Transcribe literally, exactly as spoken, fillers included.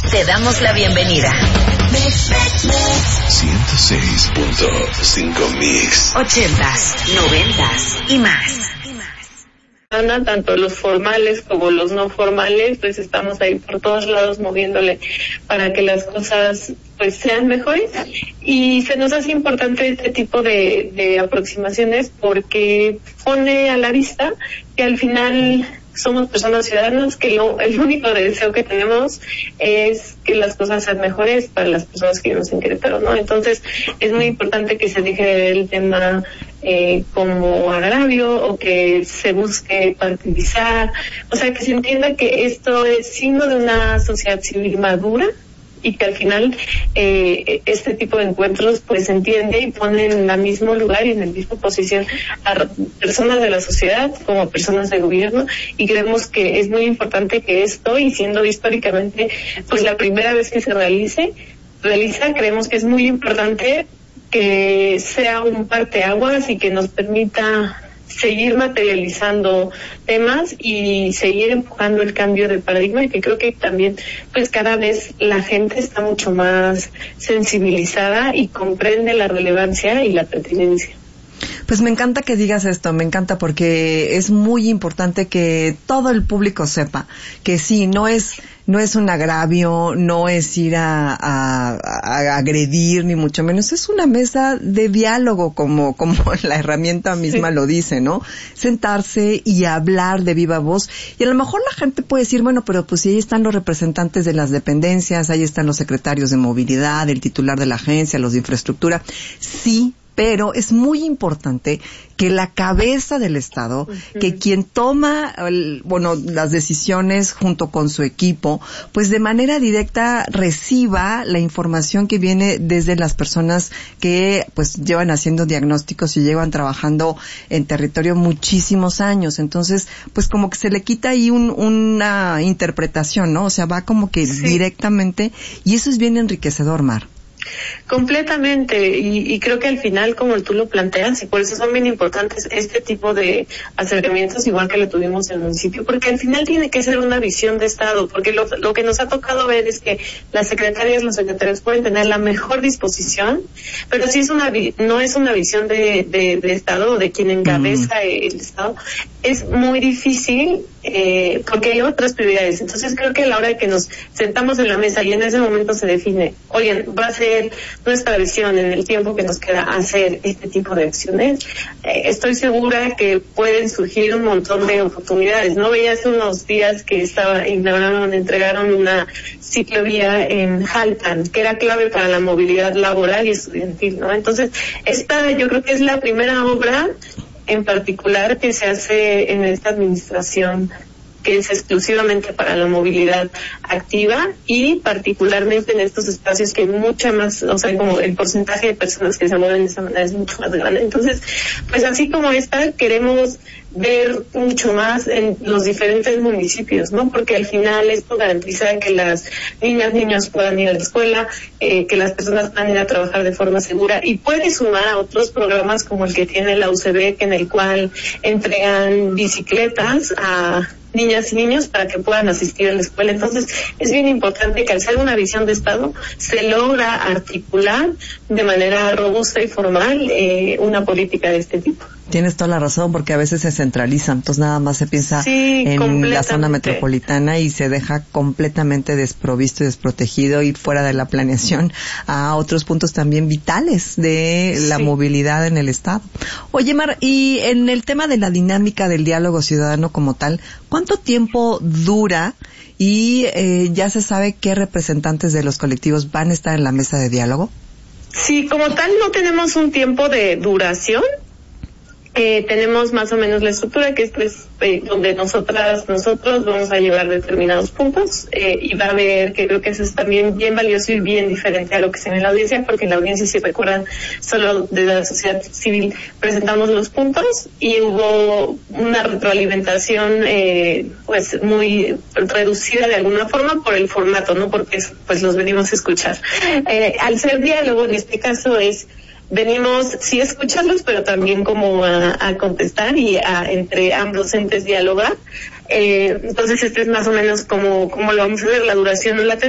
Te damos la bienvenida. ciento seis punto cinco Mix. Ochentas, noventas y más. Tanto los formales como los no formales, pues estamos ahí por todos lados moviéndole para que las cosas pues sean mejores, y se nos hace importante este tipo de, de aproximaciones porque pone a la vista que al final somos personas ciudadanas, que lo, el único deseo que tenemos es que las cosas sean mejores para las personas que vivimos en Querétaro, ¿no? Entonces es muy importante que se deje de ver el tema eh, como agravio o que se busque partidizar, o sea, que se entienda que esto es signo de una sociedad civil madura, y que al final eh, este tipo de encuentros pues se entiende y pone en el mismo lugar y en la misma posición a personas de la sociedad como personas de gobierno, y creemos que es muy importante que esto, y siendo históricamente pues la primera vez que se realice, realiza, creemos que es muy importante que sea un parteaguas y que nos permita seguir materializando temas y seguir empujando el cambio de paradigma, y que creo que también pues cada vez la gente está mucho más sensibilizada y comprende la relevancia y la pertinencia. Pues me encanta que digas esto, me encanta, porque es muy importante que todo el público sepa que sí, no es no es un agravio, no es ir a, a, a agredir, ni mucho menos, es una mesa de diálogo, como como la herramienta misma sí lo dice, ¿no? Sentarse y hablar de viva voz, y a lo mejor la gente puede decir, bueno, pero pues si ahí están los representantes de las dependencias, ahí están los secretarios de movilidad, el titular de la agencia, los de infraestructura, sí, pero es muy importante que la cabeza del Estado, uh-huh. que quien toma, el, bueno, las decisiones junto con su equipo, pues de manera directa reciba la información que viene desde las personas que pues llevan haciendo diagnósticos y llevan trabajando en territorio muchísimos años. Entonces, pues como que se le quita ahí un, una interpretación, ¿no? O sea, va como que sí, directamente, y eso es bien enriquecedor, Mar. Completamente, y, y creo que al final, como tú lo planteas, y por eso son bien importantes este tipo de acercamientos, igual que lo tuvimos en el municipio, porque al final tiene que ser una visión de Estado, porque lo, lo que nos ha tocado ver es que las secretarias, los secretarios pueden tener la mejor disposición, pero si es una no es una visión de, de, de Estado, o de quien encabeza mm. el Estado, es muy difícil, eh, porque hay otras prioridades. Entonces creo que a la hora de que nos sentamos en la mesa y en ese momento se define, oye, va a ser nuestra visión en el tiempo que nos queda hacer este tipo de acciones, eh, estoy segura que pueden surgir un montón de oportunidades. No veía hace unos días que estaba inauguraron, entregaron una ciclovía en Jalpan, que era clave para la movilidad laboral y estudiantil, ¿no? Entonces, esta yo creo que es la primera obra en particular que se hace en esta administración, que es exclusivamente para la movilidad activa, y particularmente en estos espacios que hay mucha más, o sea, como el porcentaje de personas que se mueven de esa manera es mucho más grande. Entonces, pues así como esta, queremos ver mucho más en los diferentes municipios, ¿no? Porque al final esto garantiza que las niñas, niños puedan ir a la escuela, eh, que las personas puedan ir a trabajar de forma segura, y puede sumar a otros programas como el que tiene la U C B, que en el cual entregan bicicletas a niñas y niños para que puedan asistir a la escuela. Entonces es bien importante que al ser una visión de Estado se logra articular de manera robusta y formal eh, una política de este tipo. Tienes toda la razón, porque a veces se centraliza, entonces nada más se piensa sí, en la zona metropolitana y se deja completamente desprovisto y desprotegido, ir fuera de la planeación a otros puntos también vitales de la sí. movilidad en el Estado. Oye, Mar, y en el tema de la dinámica del diálogo ciudadano como tal, ¿cuánto tiempo dura? Y eh, ya se sabe qué representantes de los colectivos van a estar en la mesa de diálogo. Sí, como tal no tenemos un tiempo de duración. Eh, tenemos más o menos la estructura, que es pues, eh, donde nosotras, nosotros vamos a llevar determinados puntos, eh, y va a haber, que creo que eso es también bien valioso y bien diferente a lo que se ve en la audiencia, porque en la audiencia, si recuerdan, solo de la sociedad civil presentamos los puntos y hubo una retroalimentación eh, pues muy reducida de alguna forma por el formato, ¿no? Porque pues los venimos a escuchar. Eh, al ser diálogo, en este caso es venimos sí a escucharlos, pero también como a, a contestar y a entre ambos entes dialogar. Eh, entonces este es más o menos como, como lo vamos a ver, la duración no la tenemos.